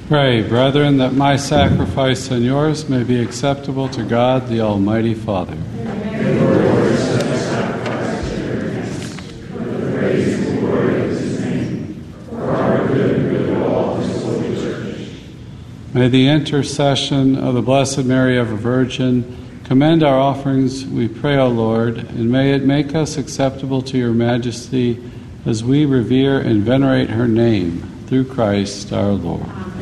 Pray, brethren, that my sacrifice and yours may be acceptable to God, the Almighty Father. May the Lord accept the sacrifice of your hands, for the praise and glory of his name, for our good and good of all his holy church. May the intercession of the Blessed Mary, ever Virgin, commend our offerings, we pray, O Lord, and may it make us acceptable to your majesty as we revere and venerate her name, through Christ our Lord.